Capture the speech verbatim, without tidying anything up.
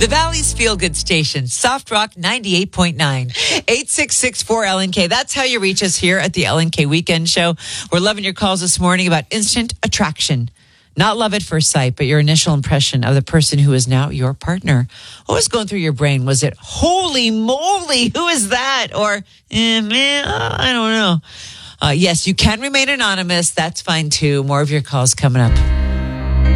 The Valley's Feel Good Station, Soft Rock ninety-eight point nine. eight six six four L N K. That's how you reach us here at the L N K Weekend Show. We're loving your calls this morning about instant attraction. Not love at first sight, but your initial impression of the person who is now your partner. What was going through your brain? Was it, holy moly, who is that? Or, eh, man, I don't know. Uh, yes, you can remain anonymous. That's fine, too. More of your calls coming up.